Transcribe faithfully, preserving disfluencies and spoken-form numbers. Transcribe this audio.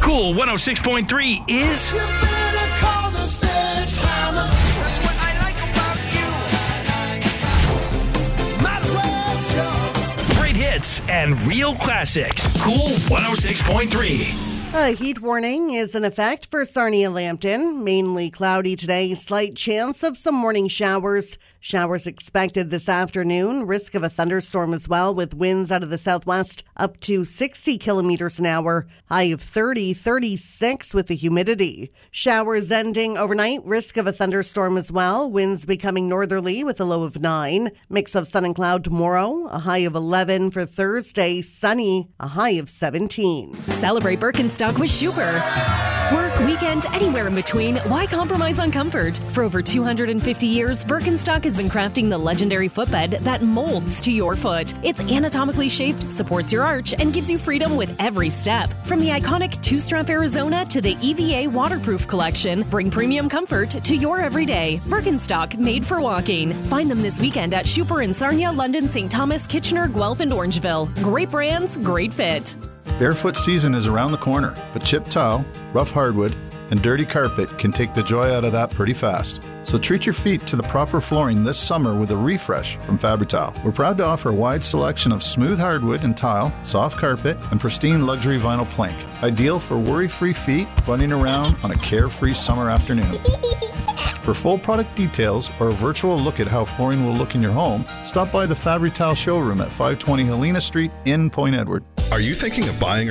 Cool one oh six point three is... You better call the sledgehammer. That's what I like about you. Might as well jump. Great hits and real classics. Cool one oh six point three. A heat warning is in effect for Sarnia-Lambton. Mainly cloudy today. Slight chance of some morning showers. Showers expected this afternoon. Risk of a thunderstorm as well, with winds out of the southwest up to sixty kilometers an hour. High of thirty, thirty-six with the humidity. Showers ending overnight. Risk of a thunderstorm as well. Winds becoming northerly with a low of nine. Mix of sun and cloud tomorrow. A high of eleven for Thursday. Sunny. A high of seventeen. Celebrate Birkenstock with Schuper. Work, weekend, anywhere in between. Why compromise on comfort? For over two hundred fifty years, Birkenstock has been crafting the legendary footbed that molds to your foot. It's anatomically shaped, supports your arch, and gives you freedom with every step. From the iconic two-strap Arizona to the E V A waterproof collection, bring premium comfort to your everyday. Birkenstock, made for walking. Find them this weekend at Schuper in Sarnia, London, Saint Thomas, Kitchener, Guelph, and Orangeville. Great brands, great fit. Barefoot season is around the corner, but chipped tile, rough hardwood, and dirty carpet can take the joy out of that pretty fast. So treat your feet to the proper flooring this summer with a refresh from Fabri-Tile. We're proud to offer a wide selection of smooth hardwood and tile, soft carpet, and pristine luxury vinyl plank. Ideal for worry-free feet running around on a carefree summer afternoon. For full product details or a virtual look at how flooring will look in your home, stop by the Fabri-Tile showroom at five twenty Helena Street in Point Edward. Are you thinking of buying